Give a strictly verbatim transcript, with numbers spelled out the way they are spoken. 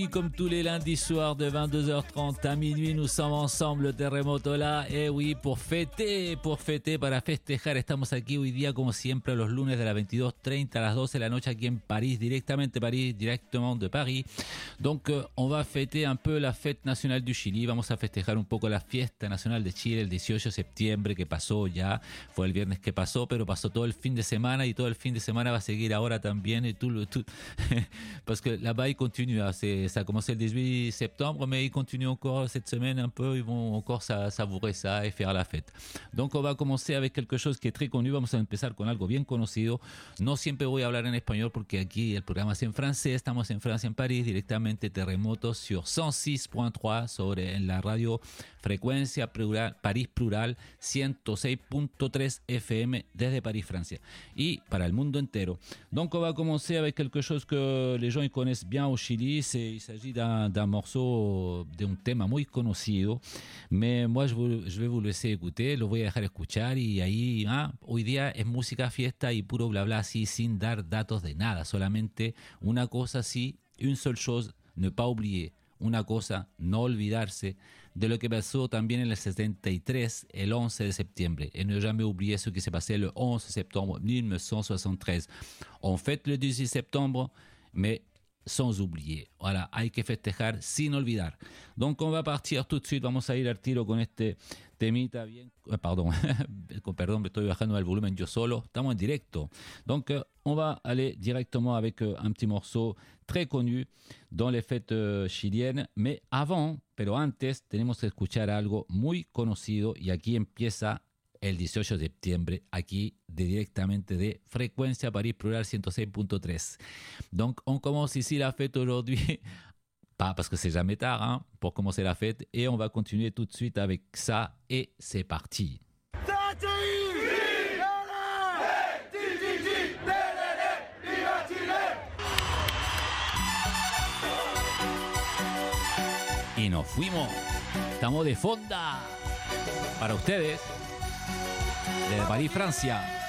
Comme tous les lundis soirs de vingt-deux heures trente à minuit, nous sommes ensemble, Terremoto là, et oui, pour fêter, pour fêter, para festejar, estamos aquí hoy día como siempre los lunes de las veintidós treinta a las doce de la noche aquí en París, directamente París, directement de Paris. Donc euh, on va fêter un peu la fête nationale du Chili, vamos a festejar un poco la fiesta nacional de Chile el dieciocho de septiembre que pasó ya, fue el viernes que pasó, pero pasó todo el fin de semana y todo el fin de semana va a seguir ahora también, et tout le tout, parce que là-bas il continue, c'est ça a commencé le dix-huit septembre, mais ils continuent encore cette semaine un peu, ils vont encore savourer ça et faire la fête. Donc on va commencer avec quelque chose qui est très connu, vamos a empezar con algo bien conocido. No siempre voy a hablar en español porque aquí el programa es en francés, estamos en Francia, en París, directamente Terremoto sur ciento seis punto tres sobre en la radio Frecuencia Plural, París Plural ciento seis punto tres F M desde París, Francia. Y para el mundo entero. Donc on va commencer avec quelque chose que les gens ils connaissent bien au Chili, c'est il s'agit d'un, d'un morceau, d'un tema muy conocido, mais moi je, vous, je vais vous laisser écouter, lo voy a dejar escuchar y ahí, ah, hoy día es música, fiesta y puro bla bla así, sin dar datos de nada, solamente una cosa así, une seule chose, ne pas oublier, una cosa, no olvidarse de lo que pasó también en el setenta y tres, el once de septiembre, et ne jamais oublier ce qui s'est passé le onze septembre mille neuf cent soixante-treize. On fête le dix-huit septembre, mais sans oublier. Voilà, hay que festejar sin olvidar. Donc on va partir tout de suite, vamos a ir al tiro con este temita bien, eh, pardon, perdón, me estoy bajando el volumen yo solo, estamos en directo. Donc euh, on va aller directement avec euh, un petit morceau très connu dans les fêtes euh, chiliennes, mais avant, pero antes, tenemos que escuchar algo muy conocido y aquí empieza el dieciocho de septiembre, aquí de, directement de Frecuencia Paris Plural ciento seis punto tres. Donc, on commence ici la fête aujourd'hui, pas parce que c'est jamais tard, hein, pour commencer la fête, et on va continuer tout de suite avec ça, et c'est parti. Y nos fuimos, estamos de fonda para ustedes. De París, Francia.